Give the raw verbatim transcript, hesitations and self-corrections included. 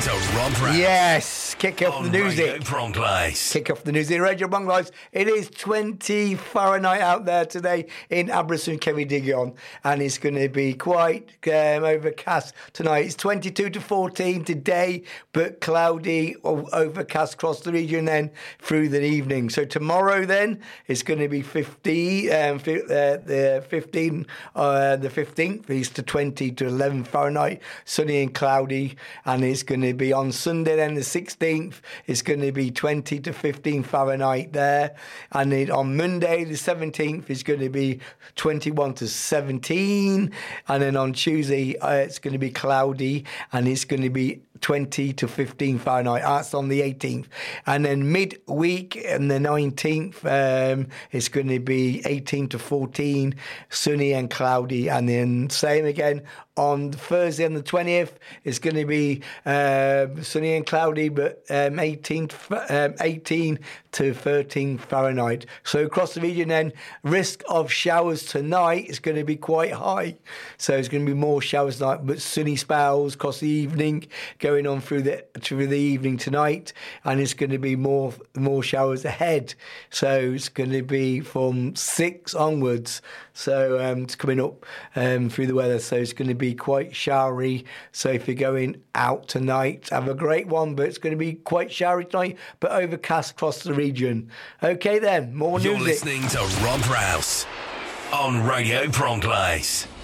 to Rob Rouse. Yes, kick off the news. Radio Bronx. Kick off the news in Radio Bronx. It is twenty Fahrenheit out there today in Aberystwyth, Ceredigion, and it's going to be quite um, overcast tonight. It's twenty-two to fourteen today, but cloudy or overcast across the region then through the evening. So tomorrow then it's going to be fifty, um, fi- uh, the fifteen, uh, the fifteenth is to twenty to eleven Fahrenheit, sunny and cloudy, and it's going to be on Sunday then the sixteenth. It's going to be twenty to fifteen Fahrenheit there, and then on Monday the seventeenth is going to be twenty-one to seventeen, and then on Tuesday uh, it's going to be cloudy and it's going to be twenty to fifteen Fahrenheit. That's on the eighteenth. And then midweek on the nineteenth, um, it's going to be eighteen to fourteen, sunny and cloudy. And then same again on Thursday on the twentieth, it's going to be uh, sunny and cloudy, but um, eighteen, um, eighteen to thirteen Fahrenheit. So across the region then, risk of showers tonight is going to be quite high. So it's going to be more showers tonight, but sunny spells across the evening going on through the through the evening tonight, and it's going to be more more showers ahead. So it's going to be from six onwards. So um, it's coming up um, through the weather. So it's going to be quite showery. So if you're going out tonight, have a great one. But it's going to be quite showery tonight, but overcast across the region. Okay then, more You're music. listening to Rob Rouse on Radio Bronx.